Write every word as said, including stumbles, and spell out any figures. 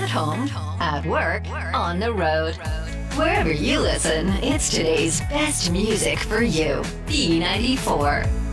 At home, at work, on the road. Wherever you listen, it's today's best music for you. B ninety-four.